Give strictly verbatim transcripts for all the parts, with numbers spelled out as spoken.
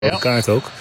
de kaart ook.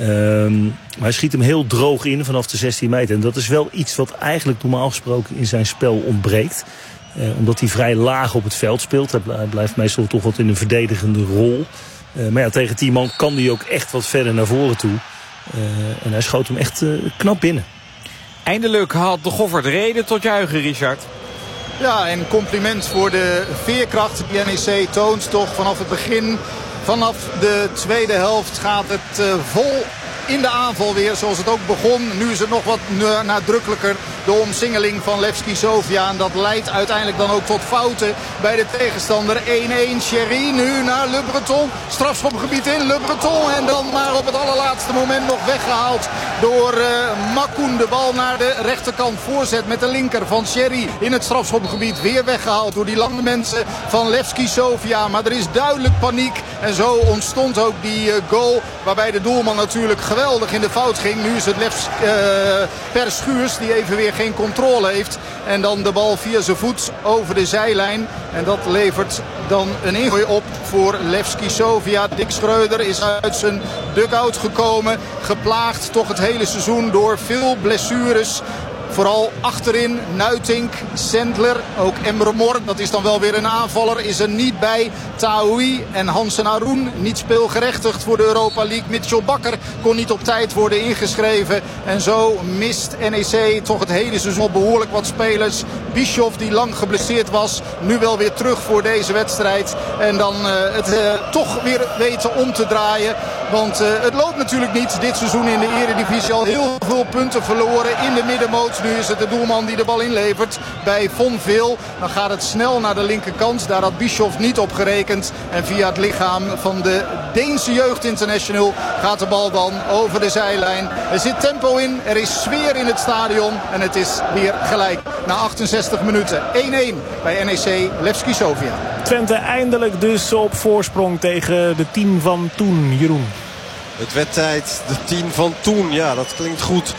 Um, maar hij schiet hem heel droog in vanaf de zestien meter. En dat is wel iets wat eigenlijk normaal gesproken in zijn spel ontbreekt. Uh, omdat hij vrij laag op het veld speelt. Hij blijft meestal toch wat in een verdedigende rol. Uh, maar ja, tegen tien man kan hij ook echt wat verder naar voren toe. Uh, en hij schoot hem echt uh, knap binnen. Eindelijk had de Goffert reden tot juichen, Richard. Ja, en compliment voor de veerkracht die N E C toont toch vanaf het begin. Vanaf de tweede helft gaat het uh, vol in de aanval weer zoals het ook begon. Nu is het nog wat nadrukkelijker, de omsingeling van Levski Sofia. En dat leidt uiteindelijk dan ook tot fouten bij de tegenstander. één-één, Sherry nu naar Le Breton. Strafschopgebied in, Le Breton. En dan maar op het allerlaatste moment nog weggehaald door uh, Makoun. De bal naar de rechterkant voorzet met de linker van Sherry in het strafschopgebied. Weer weggehaald door die lange mensen van Levski Sofia. Maar er is duidelijk paniek. En zo ontstond ook die uh, goal waarbij de doelman natuurlijk geweldig in de fout ging. Nu is het Levs, uh, Per Schuurs die even weer geen controle heeft. En dan de bal via zijn voet over de zijlijn. En dat levert dan een ingooi op voor Levski Sofia. Dick Schreuder is uit zijn dugout gekomen. Geplaagd toch het hele seizoen door veel blessures. Vooral achterin Nuitink, Sendler, ook Emre Mor. Dat is dan wel weer een aanvaller. Is er niet bij. Taoui en Hansen Aroen niet speelgerechtigd voor de Europa League. Mitchell Bakker kon niet op tijd worden ingeschreven. En zo mist N E C toch het hele seizoen behoorlijk wat spelers. Bischoff die lang geblesseerd was. Nu wel weer terug voor deze wedstrijd. En dan uh, het uh, toch weer weten om te draaien. Want uh, het loopt natuurlijk niet dit seizoen in de Eredivisie. Al heel veel punten verloren in de middenmoot. Nu is het de doelman die de bal inlevert bij Von Veel. Dan gaat het snel naar de linkerkant. Daar had Bischoff niet op gerekend. En via het lichaam van de Deense Jeugd International gaat de bal dan over de zijlijn. Er zit tempo in. Er is sfeer in het stadion. En het is weer gelijk. Na achtenzestig minuten. één-één bij N E C Levski Sofia. Twente eindelijk dus op voorsprong tegen de tien van toen. Jeroen. Het werd tijd. De tien van toen. Ja, dat klinkt goed.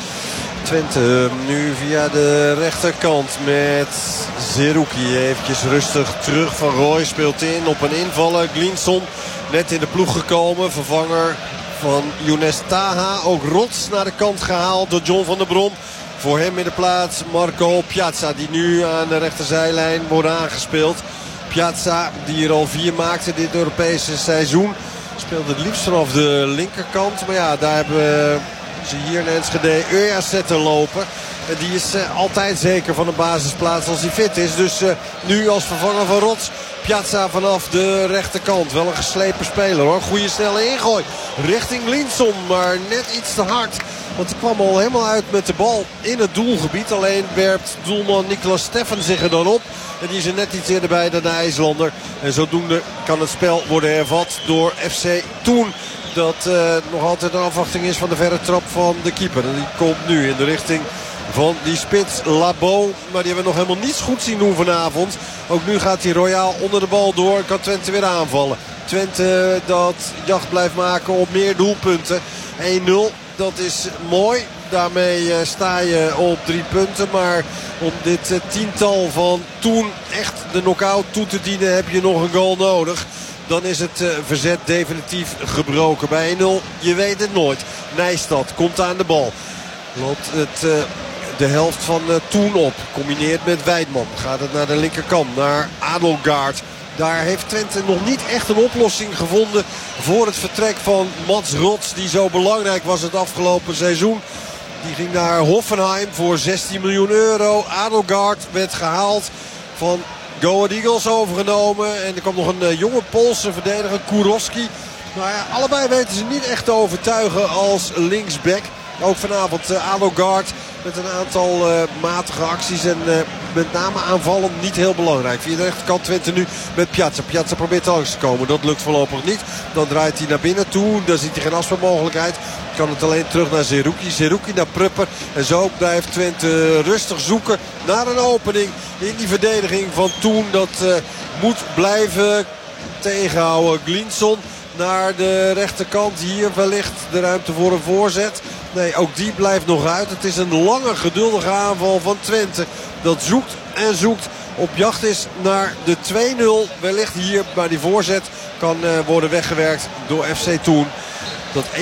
Twente nu via de rechterkant met Zerouki. Eventjes rustig terug. Van Rooij speelt in op een invaller. Glinson net in de ploeg gekomen. Vervanger van Younes Taha. Ook Rots naar de kant gehaald door John van der Brom. Voor hem in de plaats Marco Piazza. Die nu aan de rechterzijlijn wordt aangespeeld. Piazza die er al vier maakte dit Europese seizoen. Speelde het liefst vanaf de linkerkant. Maar ja, daar hebben ze hier in Enschede Eujasette lopen. En die is uh, altijd zeker van een basisplaats als hij fit is. Dus uh, nu als vervanger van Rots. Piazza vanaf de rechterkant. Wel een geslepen speler hoor. Goede snelle ingooi richting Glinson. Maar net iets te hard. Want hij kwam al helemaal uit met de bal in het doelgebied. Alleen werpt doelman Niklas Steffen zich er dan op. En die is er net iets eerder bij dan de IJslander. En zodoende kan het spel worden hervat door F C Thun. Dat uh, nog altijd een afwachting is van de verre trap van de keeper. En die komt nu in de richting van die spits Labo. Maar die hebben we nog helemaal niets goed zien doen vanavond. Ook nu gaat hij royaal onder de bal door. Kan Twente weer aanvallen. Twente dat jacht blijft maken op meer doelpunten. één nul. Dat is mooi. Daarmee uh, sta je op drie punten. Maar om dit uh, tiental van toen echt de knock-out toe te dienen heb je nog een goal nodig. Dan is het uh, verzet definitief gebroken. Bij één nul, je weet het nooit. Nijstad komt aan de bal. Loopt het, uh, de helft van uh, Toen op. Combineert met Weidman. Gaat het naar de linkerkant, naar Adelgaard. Daar heeft Twente nog niet echt een oplossing gevonden voor het vertrek van Mats Rots. Die zo belangrijk was het afgelopen seizoen. Die ging naar Hoffenheim voor zestien miljoen euro. Adelgaard werd gehaald van Go Ahead Eagles overgenomen. En er kwam nog een uh, jonge Poolse verdediger, Kurowski. Nou ja, allebei weten ze niet echt te overtuigen als linksback. Ook vanavond uh, Adelgaard met een aantal uh, matige acties en uh, met name aanvallend niet heel belangrijk. Via de rechterkant Twente nu met Piazza. Piazza probeert langs te komen. Dat lukt voorlopig niet. Dan draait hij naar binnen toe. Daar ziet hij geen afspeelmogelijkheid. Kan het alleen terug naar Zerouki. Zerouki naar Prupper. En zo blijft Twente rustig zoeken naar een opening in die verdediging van Toen. Dat uh, moet blijven tegenhouden. Glinson naar de rechterkant. Hier wellicht de ruimte voor een voorzet. Nee, ook die blijft nog uit. Het is een lange geduldige aanval van Twente. Dat zoekt en zoekt. Op jacht is naar de twee nul. Wellicht hier bij die voorzet kan uh, worden weggewerkt door F C Thun. dat